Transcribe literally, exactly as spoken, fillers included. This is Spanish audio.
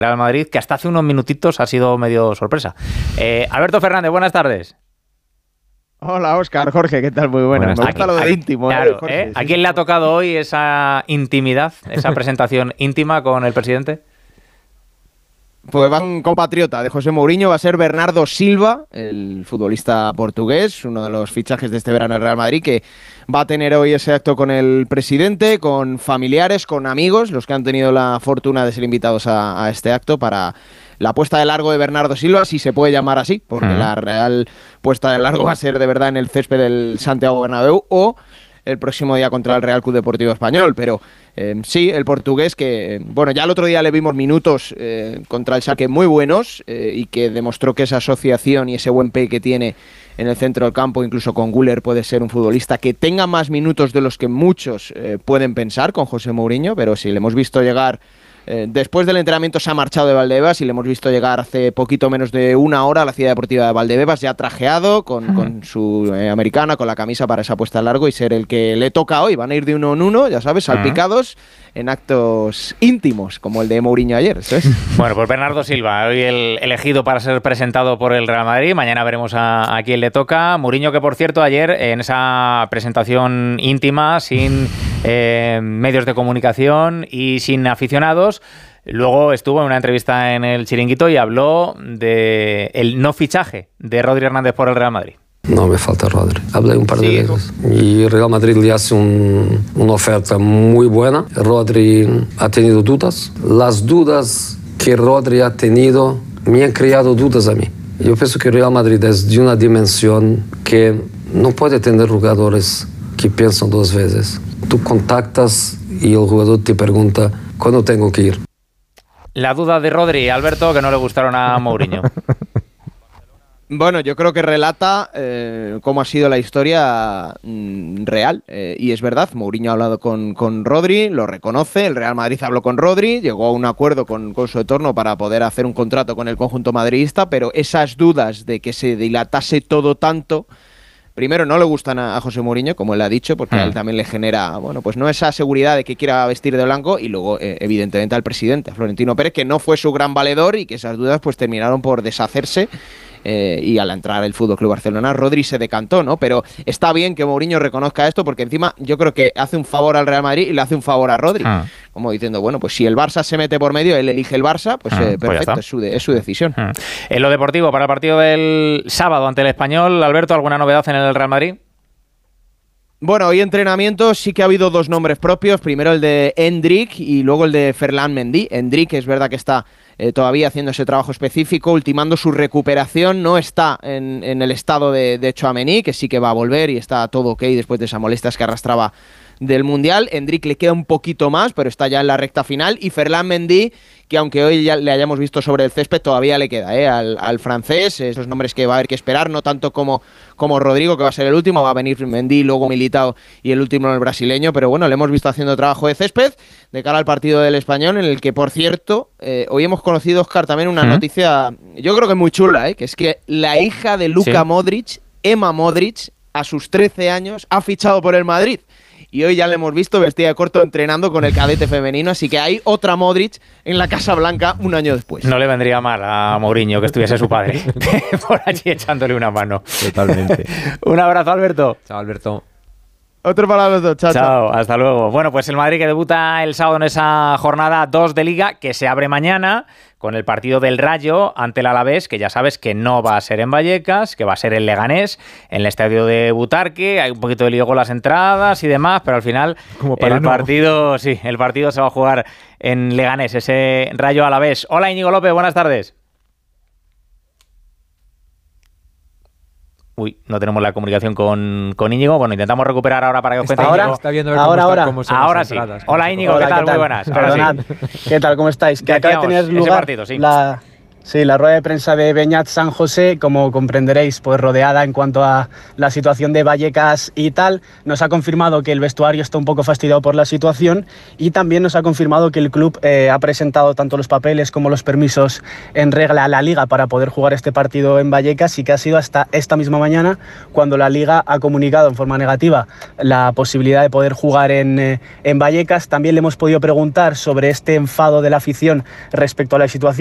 Real Madrid, que hasta hace unos minutitos ha sido medio sorpresa. Eh, Alberto Fernández, buenas tardes. Hola, Óscar, Jorge, ¿qué tal? Muy buenas. Me gusta lo de íntimo. Claro, ¿eh, Jorge? ¿eh? ¿A quién le ha tocado hoy esa intimidad, esa presentación íntima con el presidente? Pues va un compatriota de José Mourinho, va a ser Bernardo Silva, el futbolista portugués, uno de los fichajes de este verano del Real Madrid, que va a tener hoy ese acto con el presidente, con familiares, con amigos, los que han tenido la fortuna de ser invitados a, a este acto para la puesta de largo de Bernardo Silva, si se puede llamar así, porque uh-huh. la real puesta de largo va a ser de verdad en el césped del Santiago Bernabéu o el próximo día contra el Real Club Deportivo Español, pero eh, sí, el portugués que, eh, bueno, ya el otro día le vimos minutos eh, contra el Schalke muy buenos eh, y que demostró que esa asociación y ese buen pie que tiene en el centro del campo, incluso con Güler, puede ser un futbolista que tenga más minutos de los que muchos eh, pueden pensar con José Mourinho, pero sí, le hemos visto llegar. Eh, después del entrenamiento se ha marchado de Valdebebas y le hemos visto llegar hace poquito menos de una hora a la ciudad deportiva de Valdebebas, ya trajeado, con, uh-huh. con su eh, americana, con la camisa para esa puesta a largo y ser el que le toca hoy. Van a ir de uno en uno, ya sabes, salpicados uh-huh. en actos íntimos, como el de Mourinho ayer, ¿sabes? Bueno, pues Bernardo Silva, hoy el elegido para ser presentado por el Real Madrid. Mañana veremos a, a quién le toca. Mourinho, que por cierto, ayer en esa presentación íntima, sin eh, medios de comunicación y sin aficionados, luego estuvo en una entrevista en el Chiringuito y habló de el no fichaje de Rodri Hernández por el Real Madrid. No me falta Rodri. Hablé un par de sí, veces. Y Real Madrid le hace un, una oferta muy buena. Rodri ha tenido dudas. Las dudas que Rodri ha tenido me han creado dudas a mí. Yo pienso que Real Madrid es de una dimensión que no puede tener jugadores que piensan dos veces. Tú contactas y el jugador te pregunta ¿cuándo tengo que ir? La duda de Rodri, Alberto, que no le gustaron a Mourinho. Bueno, yo creo que relata eh, cómo ha sido la historia mm, real. Eh, y es verdad, Mourinho ha hablado con, con Rodri, lo reconoce, el Real Madrid habló con Rodri, llegó a un acuerdo con, con su entorno para poder hacer un contrato con el conjunto madridista, pero esas dudas de que se dilatase todo tanto, primero no le gustan a, a José Mourinho, como él ha dicho, porque a él también le genera, bueno, pues no esa seguridad de que quiera vestir de blanco, y luego eh, evidentemente al presidente, a Florentino Pérez, que no fue su gran valedor y que esas dudas pues terminaron por deshacerse. Eh, y al entrar el F C Barcelona, Rodri se decantó, ¿no? Pero está bien que Mourinho reconozca esto, porque encima yo crro que hace un favor al Real Madrid y le hace un favor a Rodri. Ah. Como diciendo, bueno, pues si el Barça se mete por medio, él elige el Barça, pues ah, eh, perfecto, pues es, su de, es su decisión. Ah. En lo deportivo, para el partido del sábado ante el Español, Alberto, ¿alguna novedad en el Real Madrid? Bueno, hoy entrenamiento sí que ha habido dos nombres propios, primero el de Endrick y luego el de Ferland Mendy. Endrick es verdad que está eh, todavía haciendo ese trabajo específico, ultimando su recuperación, no está en, en el estado de, de Tchouaméni, que sí que va a volver y está todo ok después de esas molestias que arrastraba del Mundial. Endrick le queda un poquito más, pero está ya en la recta final, y Ferland Mendy, que aunque hoy ya le hayamos visto sobre el césped, todavía le queda ¿eh? al, al francés, esos nombres que va a haber que esperar, no tanto como, como Rodrigo, que va a ser el último, va a venir Mendy, luego Militao y el último el brasileño, pero bueno, le hemos visto haciendo trabajo de césped de cara al partido del Español, en el que, por cierto, eh, hoy hemos conocido, Óscar, también una ¿Mm? noticia, yo creo que muy chula, ¿eh? que es que la hija de Luka ¿Sí? Modric, Emma Modric, a sus trece años, ha fichado por el Madrid. Y hoy ya le hemos visto vestida de corto entrenando con el cadete femenino, así que hay otra Modric en la Casa Blanca un año después. No le vendría mal a Mourinho que estuviese su padre por allí echándole una mano. Totalmente. Un abrazo, Alberto. Chao, Alberto. Otro para los dos. Chao, chao, chao. Hasta luego. Bueno, pues el Madrid que debuta el sábado en esa jornada dos de Liga, que se abre mañana con el partido del Rayo ante el Alavés, que ya sabes que no va a ser en Vallecas, que va a ser en Leganés, en el estadio de Butarque. Hay un poquito de lío con las entradas y demás, pero al final el no. partido, sí, el partido se va a jugar en Leganés, ese Rayo Alavés. Hola, Íñigo López, buenas tardes. Uy, no tenemos la comunicación con, con Íñigo. Bueno, intentamos recuperar ahora para que os cuente ahora, Íñigo. Está viendo ahora, ahora. Cómo son ahora sí. Entradas, Hola, Íñigo, Hola, ¿qué, tal? ¿qué tal? Muy buenas. Perdonad. Sí. ¿Qué tal? ¿Cómo estáis? Que acaba de tener lugar partido, sí. la, Sí, la rueda de prensa de Beñat San José, como comprenderéis, pues rodeada en cuanto a la situación de Vallecas y tal, nos ha confirmado que el vestuario está un poco fastidiado por la situación y también nos ha confirmado que el club eh, ha presentado tanto los papeles como los permisos en regla a la Liga para poder jugar este partido en Vallecas y que ha sido hasta esta misma mañana cuando la Liga ha comunicado en forma negativa la posibilidad de poder jugar en, eh, en Vallecas. También le hemos podido preguntar sobre este enfado de la afición respecto a la situación